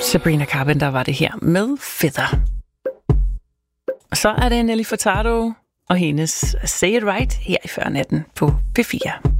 Sabrina Carpenter var det her med Feather. Så er det Nelly Furtado og hendes Say It Right her i Før Natten på P4.